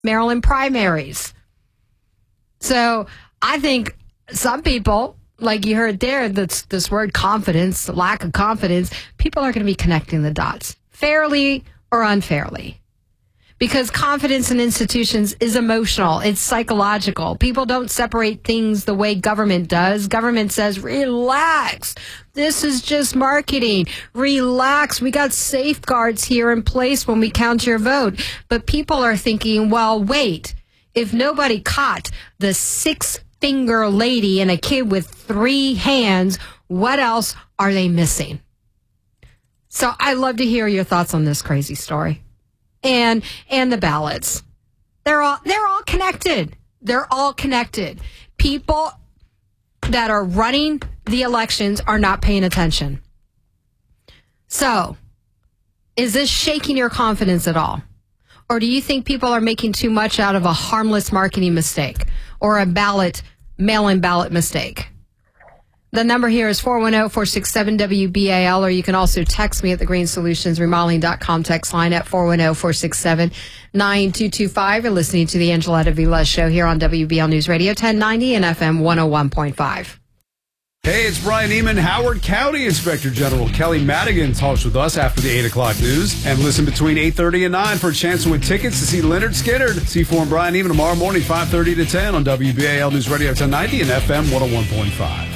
Maryland primaries. So I think some people, like you heard there, that's this word confidence, lack of confidence, people are going to be connecting the dots, fairly or unfairly. Because confidence in institutions is emotional. It's psychological. People don't separate things the way government does. Government says, relax. This is just marketing. Relax. We got safeguards here in place when we count your vote. But people are thinking, well, wait. If nobody caught the 6-finger lady and a kid with 3 hands, what else are they missing? So I'd love to hear your thoughts on this crazy story. And the ballots. They're all connected. They're all connected. People that are running the elections are not paying attention. So, is this shaking your confidence at all? Or do you think people are making too much out of a harmless marketing mistake or a mail-in ballot mistake? The number here is 410-467-WBAL, or you can also text me at the greensolutionsremodeling.com text line at 410-467-9225. You're listening to the Angeletta Villas Show here on WBL News Radio 1090 and FM 101.5. Hey, it's Brian Eamon. Howard County Inspector General Kelly Madigan talks with us after the 8 o'clock news. And listen between 8:30 and 9 for a chance to win tickets to see Leonard Skinner. See for Brian Eamon tomorrow morning, 5:30 to 10 on WBAL News Radio 1090 and FM 101.5.